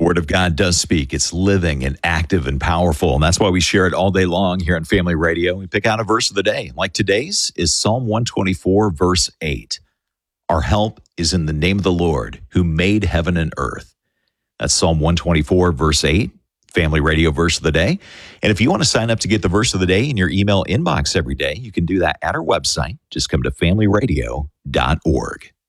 Word of God does speak. It's living and active and powerful. And that's why we share it all day long here on Family Radio. We pick out a verse of the day. Like today's is Psalm 124, verse 8. Our help is in the name of the Lord who made heaven and earth. That's Psalm 124, verse 8. Family Radio verse of the day. And if you want to sign up to get the verse of the day in your email inbox every day, you can do that at our website. Just come to familyradio.org.